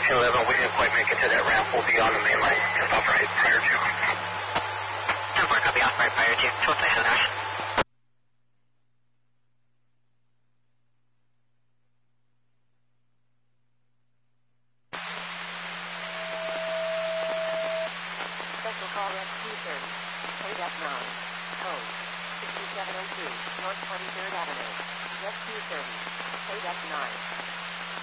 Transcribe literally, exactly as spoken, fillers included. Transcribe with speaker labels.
Speaker 1: two eleven, we didn't quite make it to that ramp. We'll be on the main line just off right prior to.
Speaker 2: ten four, copy, off right prior to. twelve twenty-seven, Ash.
Speaker 3: Special call Rescue thirty. K F nine. Code sixty-seven oh two, North twenty-third Avenue. Rescue thirty. K F nine.